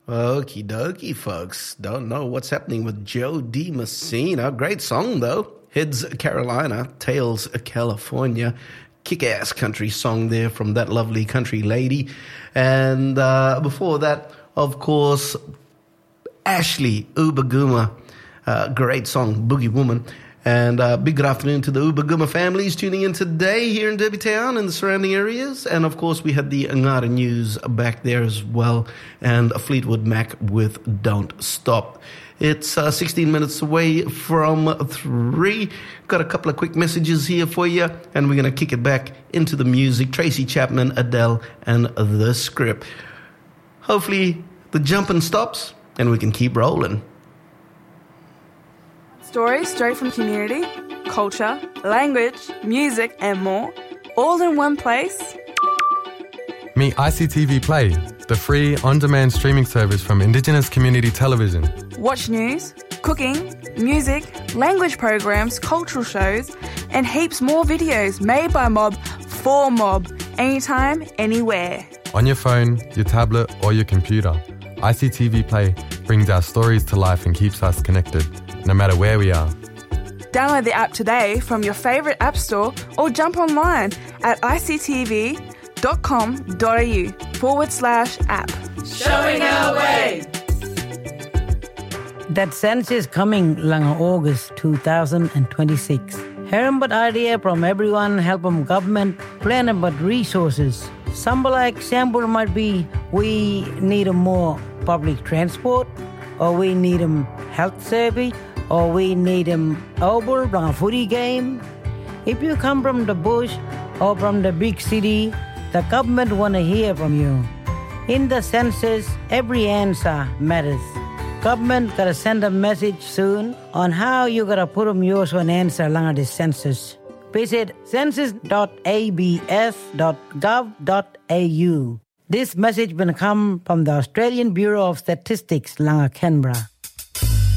Okie dokie, folks. Don't know what's happening with Joe D. Messina. Great song, though. Heads Carolina, Tails California. Kick-ass country song there from that lovely country lady. And before that, of course, Ashley Ubaguma. Great song, Boogie Woman. And big good afternoon to the Ubaguma families tuning in today here in Derby Town and the surrounding areas. And, of course, we had the Ngara News back there as well. And Fleetwood Mac with Don't Stop. It's 16 minutes away from 3. Got a couple of quick messages here for you. And we're going to kick it back into the music. Tracy Chapman, Adele, and The Script. Hopefully the jumping stops and we can keep rolling. Stories straight from community, culture, language, music, and more, all in one place. Meet ICTV Play, the free on-demand streaming service from Indigenous Community Television. Watch news, cooking, music, language programs, cultural shows, and heaps more videos made by Mob for Mob, anytime, anywhere. On your phone, your tablet, or your computer, ICTV Play brings our stories to life and keeps us connected, no matter where we are. Download the app today from your favourite app store or jump online at ictv.com.au/app. Showing our way. That census is coming lang August 2026. Hearing about idea from everyone, help them government, plan about resources. Some example might be we need a more public transport, or we need a health service, or we need a footy game. If you come from the bush or from the big city, the government want to hear from you. In the census, every answer matters. Government gotta send a message soon on how you gotta put yours an answer along the census. Visit census.abs.gov.au. This message will come from the Australian Bureau of Statistics, Langa Canberra.